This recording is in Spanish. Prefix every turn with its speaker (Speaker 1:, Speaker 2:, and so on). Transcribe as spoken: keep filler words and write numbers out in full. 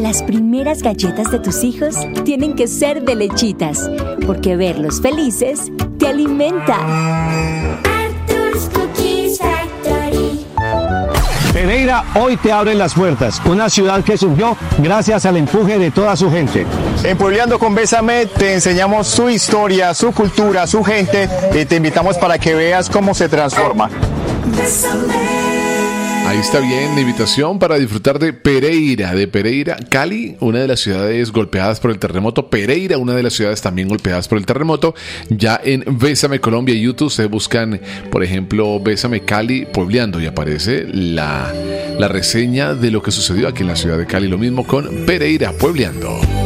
Speaker 1: las primeras galletas de tus hijos tienen que ser de Lechitas, porque verlos felices te alimenta.
Speaker 2: Arthur's Cookies Factory.
Speaker 3: Pereira hoy te abre las puertas, una ciudad que surgió gracias al empuje de toda su gente.
Speaker 4: En Puebleando con Bésame te enseñamos su historia, su cultura, su gente y te invitamos para que veas cómo se transforma.
Speaker 5: Ahí está bien la invitación para disfrutar de Pereira, de Pereira, Cali, una de las ciudades golpeadas por el terremoto, Pereira, una de las ciudades también golpeadas por el terremoto. Ya en Bésame Colombia y YouTube se buscan, por ejemplo, Bésame Cali Puebleando y aparece la, la reseña de lo que sucedió aquí en la ciudad de Cali, lo mismo con Pereira Puebleando.